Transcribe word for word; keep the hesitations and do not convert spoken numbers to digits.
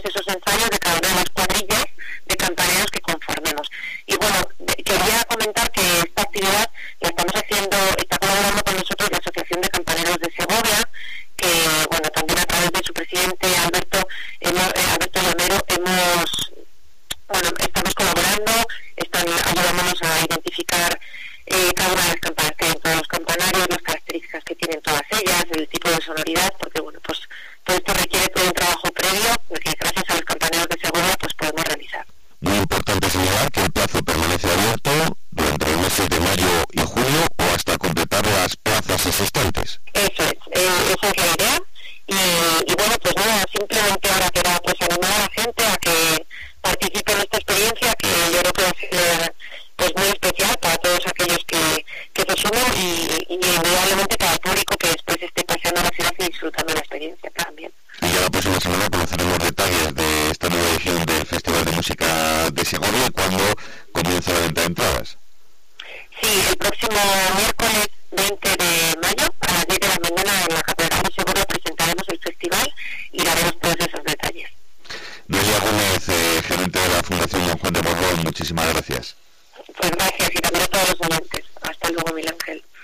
esos ensayos de cada una de las cuadrillas de campaneros que conformemos. Y bueno, quería comentar que esta actividad la estamos haciendo, está colaborando con nosotros la Asociación de Campaneros de Segovia, que bueno, también a través de su presidente Alberto, hemos, eh, Alberto Llamero, hemos, bueno, estamos colaborando, están ayudándonos a identificar eh, cada una de las campanas que hay en todos los campanarios, las características que tienen todas ellas, el tipo de sonoridad, porque bueno, pues todo esto requiere todo un trabajo previo que gracias a los campaneros de Segovia pues podemos realizar. Muy importante señalar que el plazo permanece abierto durante los meses de mayo y junio o hasta completar las plazas existentes. Eso es, eh, esa es la idea. Y, y bueno, pues nada, simplemente ahora queda pues animar a la gente a que participe en esta experiencia, que yo creo que va a ser pues muy especial para todos aquellos que, que se sumen y, y indudablemente para el público que después esté paseando la ciudad y disfrutando la experiencia también. Y ya la próxima semana conoceremos detalles de esta nueva edición del Festival de Música de Segovia, cuando comienza la venta de entradas. Sí, el próximo miércoles veinte de mayo a las diez de la mañana en la Catedral de Segovia presentaremos el festival y daremos todos esos detalles. Noelia Gómez, eh, gerente de la Fundación Don Juan de Borbón, muchísimas gracias. Pues gracias y también a todos los oyentes. Hasta luego, Miguel Ángel.